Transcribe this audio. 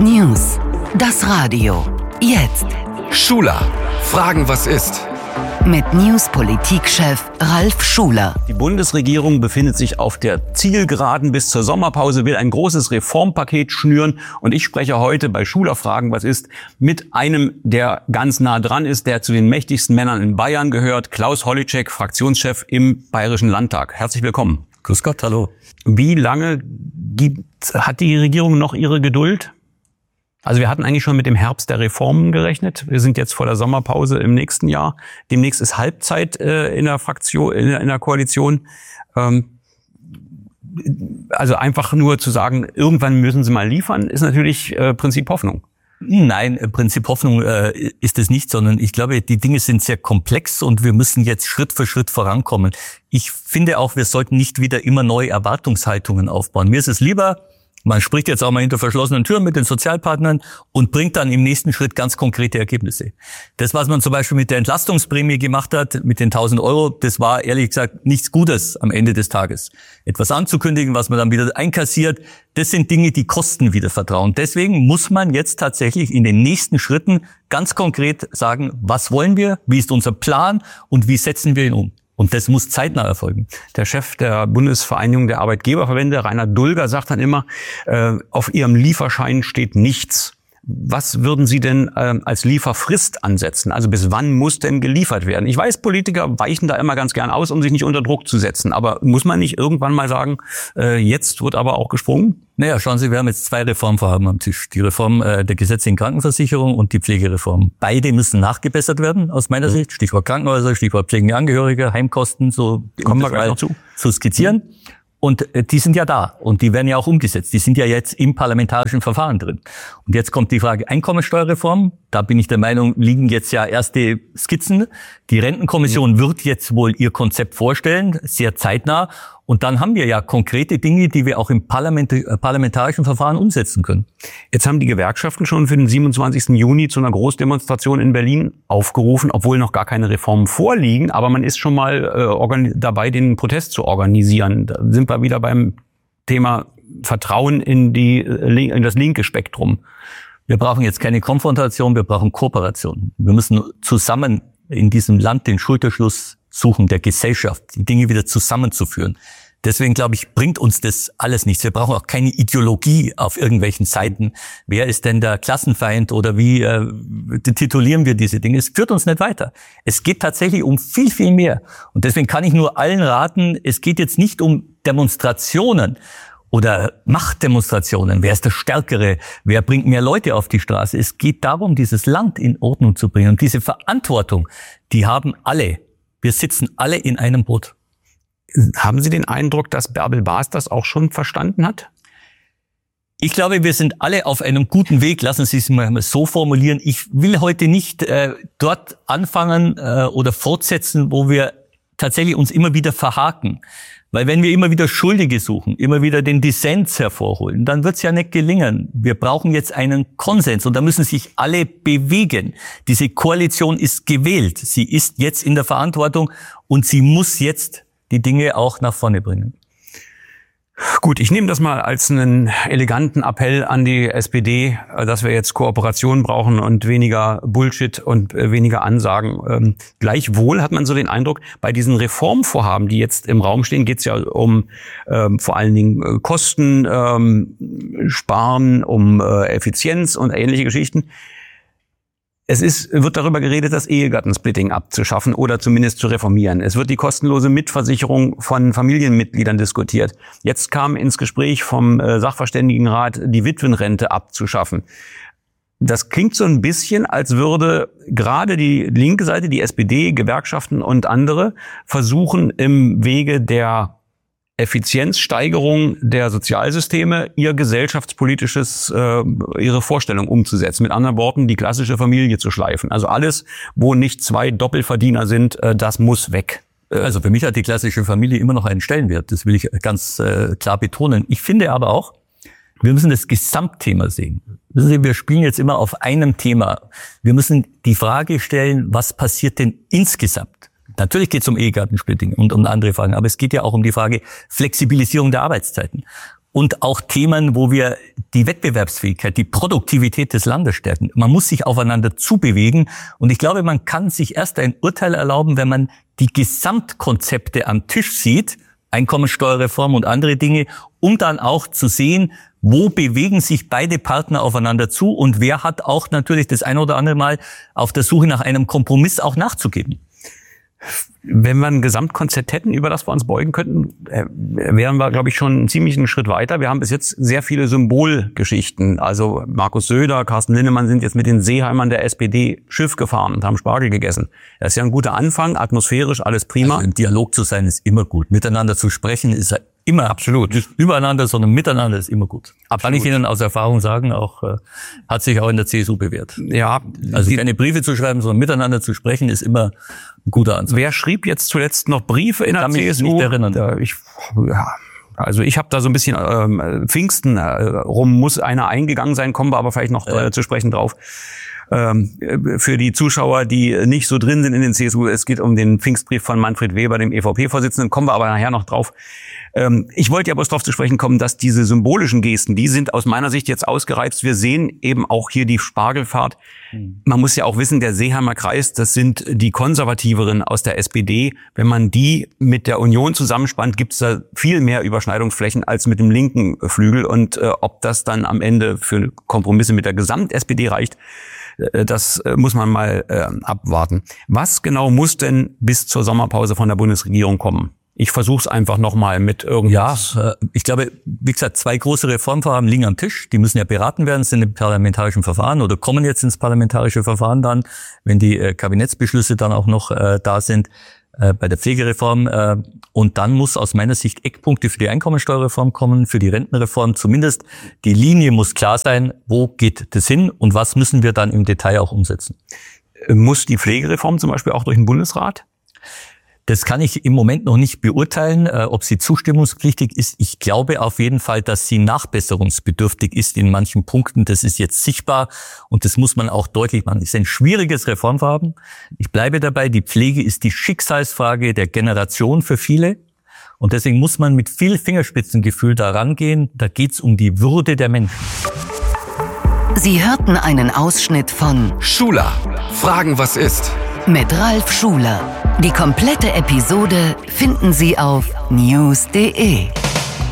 News. Das Radio. Jetzt. Schuler. Fragen, was ist? Mit News-Politikchef Ralf Schuler. Die Bundesregierung befindet sich auf der Zielgeraden bis zur Sommerpause, will ein großes Reformpaket schnüren. Und ich spreche heute bei Schuler Fragen, was ist, mit einem, der ganz nah dran ist, der zu den mächtigsten Männern in Bayern gehört, Klaus Holleczek, Fraktionschef im Bayerischen Landtag. Herzlich willkommen. Grüß Gott, hallo. Wie lange hat die Regierung noch ihre Geduld? Also wir hatten eigentlich schon mit dem Herbst der Reformen gerechnet. Wir sind jetzt vor der Sommerpause im nächsten Jahr. Demnächst ist Halbzeit in der Fraktion, in der Koalition. Also einfach nur zu sagen, irgendwann müssen sie mal liefern, ist natürlich Prinzip Hoffnung. Nein, Prinzip Hoffnung ist es nicht, sondern ich glaube, die Dinge sind sehr komplex und wir müssen jetzt Schritt für Schritt vorankommen. Ich finde auch, wir sollten nicht wieder immer neue Erwartungshaltungen aufbauen. Mir ist es lieber, man spricht jetzt auch mal hinter verschlossenen Türen mit den Sozialpartnern und bringt dann im nächsten Schritt ganz konkrete Ergebnisse. Das, was man zum Beispiel mit der Entlastungsprämie gemacht hat, mit den 1.000 Euro, das war ehrlich gesagt nichts Gutes am Ende des Tages. Etwas anzukündigen, was man dann wieder einkassiert, das sind Dinge, die kosten wieder Vertrauen. Deswegen muss man jetzt tatsächlich in den nächsten Schritten ganz konkret sagen, was wollen wir, wie ist unser Plan und wie setzen wir ihn um. Und das muss zeitnah erfolgen. Der Chef der Bundesvereinigung der Arbeitgeberverbände, Rainer Dulger, sagt dann immer, auf Ihrem Lieferschein steht nichts. Was würden Sie denn als Lieferfrist ansetzen? Also bis wann muss denn geliefert werden? Ich weiß, Politiker weichen da immer ganz gern aus, um sich nicht unter Druck zu setzen. Aber muss man nicht irgendwann mal sagen, jetzt wird aber auch gesprungen? Naja, schauen Sie, wir haben jetzt 2 Reformvorhaben am Tisch. Die Reform der gesetzlichen Krankenversicherung und die Pflegereform. Beide müssen nachgebessert werden, aus meiner Sicht. Stichwort Krankenhäuser, Stichwort pflegende Angehörige, Heimkosten, so kommen wir gleich noch zu skizzieren. Und die sind ja da und die werden ja auch umgesetzt. Die sind ja jetzt im parlamentarischen Verfahren drin. Und jetzt kommt die Frage Einkommensteuerreform. Da bin ich der Meinung, liegen jetzt ja erste Skizzen. Die Rentenkommission wird jetzt wohl ihr Konzept vorstellen, sehr zeitnah. Und dann haben wir ja konkrete Dinge, die wir auch im parlamentarischen Verfahren umsetzen können. Jetzt haben die Gewerkschaften schon für den 27. Juni zu einer Großdemonstration in Berlin aufgerufen, obwohl noch gar keine Reformen vorliegen. Aber man ist schon mal dabei, den Protest zu organisieren. Da sind wir wieder beim Thema Vertrauen in das linke Spektrum. Wir brauchen jetzt keine Konfrontation, wir brauchen Kooperation. Wir müssen zusammen in diesem Land den Schulterschluss suchen der Gesellschaft, die Dinge wieder zusammenzuführen. Deswegen, glaube ich, bringt uns das alles nichts. Wir brauchen auch keine Ideologie auf irgendwelchen Seiten. Wer ist denn der Klassenfeind oder wie titulieren wir diese Dinge? Es führt uns nicht weiter. Es geht tatsächlich um viel, viel mehr. Und deswegen kann ich nur allen raten, es geht jetzt nicht um Demonstrationen oder Machtdemonstrationen. Wer ist der Stärkere? Wer bringt mehr Leute auf die Straße? Es geht darum, dieses Land in Ordnung zu bringen. Und diese Verantwortung, die haben alle. Wir sitzen alle in einem Boot. Haben Sie den Eindruck, dass Bärbel Baas das auch schon verstanden hat? Ich glaube, wir sind alle auf einem guten Weg. Lassen Sie es mal so formulieren. Ich will heute nicht dort anfangen oder fortsetzen, wo wir tatsächlich uns immer wieder verhaken. Weil wenn wir immer wieder Schuldige suchen, immer wieder den Dissens hervorholen, dann wird es ja nicht gelingen. Wir brauchen jetzt einen Konsens und da müssen sich alle bewegen. Diese Koalition ist gewählt. Sie ist jetzt in der Verantwortung und sie muss jetzt die Dinge auch nach vorne bringen. Gut, ich nehme das mal als einen eleganten Appell an die SPD, dass wir jetzt Kooperation brauchen und weniger Bullshit und weniger Ansagen. Gleichwohl hat man so den Eindruck, bei diesen Reformvorhaben, die jetzt im Raum stehen, geht es ja um vor allen Dingen Kosten sparen, um Effizienz und ähnliche Geschichten. Wird darüber geredet, das Ehegattensplitting abzuschaffen oder zumindest zu reformieren. Es wird die kostenlose Mitversicherung von Familienmitgliedern diskutiert. Jetzt kam ins Gespräch vom Sachverständigenrat, die Witwenrente abzuschaffen. Das klingt so ein bisschen, als würde gerade die linke Seite, die SPD, Gewerkschaften und andere versuchen, im Wege der Effizienzsteigerung der Sozialsysteme ihre Vorstellung umzusetzen. Mit anderen Worten, die klassische Familie zu schleifen. Also alles, wo nicht 2 Doppelverdiener sind, das muss weg. Also für mich hat die klassische Familie immer noch einen Stellenwert. Das will ich ganz klar betonen. Ich finde aber auch, wir müssen das Gesamtthema sehen. Wissen Sie, wir spielen jetzt immer auf einem Thema. Wir müssen die Frage stellen, was passiert denn insgesamt? Natürlich geht es um Ehegattensplitting und um andere Fragen, aber es geht ja auch um die Frage Flexibilisierung der Arbeitszeiten. und auch Themen, wo wir die Wettbewerbsfähigkeit, die Produktivität des Landes stärken. Man muss sich aufeinander zubewegen und ich glaube, man kann sich erst ein Urteil erlauben, wenn man die Gesamtkonzepte am Tisch sieht, Einkommensteuerreform und andere Dinge, um dann auch zu sehen, wo bewegen sich beide Partner aufeinander zu und wer hat auch natürlich das ein oder andere Mal auf der Suche nach einem Kompromiss auch nachzugeben. Wenn wir ein Gesamtkonzept hätten, über das wir uns beugen könnten, wären wir, glaube ich, schon einen ziemlichen Schritt weiter. Wir haben bis jetzt sehr viele Symbolgeschichten. Also Markus Söder, Carsten Linnemann sind jetzt mit den Seeheimern der SPD Schiff gefahren und haben Spargel gegessen. Das ist ja ein guter Anfang, atmosphärisch, alles prima. Also im Dialog zu sein ist immer gut. Miteinander zu sprechen ist ja immer absolut. Nicht übereinander, sondern miteinander ist immer gut. Absolut. Kann ich Ihnen aus Erfahrung sagen, auch hat sich auch in der CSU bewährt. Ja, also keine Briefe zu schreiben, sondern miteinander zu sprechen, ist immer ein guter Ansatz. Wer schrieb jetzt zuletzt noch Briefe in der CSU? Ich kann mich nicht erinnern. Ich habe da so ein bisschen Pfingsten rum, muss einer eingegangen sein, kommen wir aber vielleicht noch zu sprechen drauf. Für die Zuschauer, die nicht so drin sind in den CSU, es geht um den Pfingstbrief von Manfred Weber, dem EVP-Vorsitzenden, kommen wir aber nachher noch drauf. Ich wollte ja bloß darauf zu sprechen kommen, dass diese symbolischen Gesten, die sind aus meiner Sicht jetzt ausgereizt. Wir sehen eben auch hier die Spargelfahrt. Man muss ja auch wissen, der Seeheimer Kreis, das sind die Konservativeren aus der SPD. Wenn man die mit der Union zusammenspannt, gibt es da viel mehr Überschneidungsflächen als mit dem linken Flügel. Und ob das dann am Ende für Kompromisse mit der Gesamt-SPD reicht, das muss man mal abwarten. Was genau muss denn bis zur Sommerpause von der Bundesregierung kommen? Ich versuche es einfach nochmal mit irgendwas. Ja, ich glaube, wie gesagt, 2 große Reformvorhaben liegen am Tisch. Die müssen ja beraten werden, sind im parlamentarischen Verfahren oder kommen jetzt ins parlamentarische Verfahren dann, wenn die Kabinettsbeschlüsse dann auch noch da sind bei der Pflegereform. Und dann muss aus meiner Sicht Eckpunkte für die Einkommensteuerreform kommen, für die Rentenreform. Zumindest die Linie muss klar sein, wo geht das hin und was müssen wir dann im Detail auch umsetzen. Muss die Pflegereform zum Beispiel auch durch den Bundesrat? Das kann ich im Moment noch nicht beurteilen, ob sie zustimmungspflichtig ist. Ich glaube auf jeden Fall, dass sie nachbesserungsbedürftig ist in manchen Punkten. Das ist jetzt sichtbar und das muss man auch deutlich machen. Es ist ein schwieriges Reformvorhaben. Ich bleibe dabei, die Pflege ist die Schicksalsfrage der Generation für viele. Und deswegen muss man mit viel Fingerspitzengefühl da rangehen. Da geht's um die Würde der Menschen. Sie hörten einen Ausschnitt von Schuler. Fragen, was ist? Mit Ralf Schuler. Die komplette Episode finden Sie auf news.de.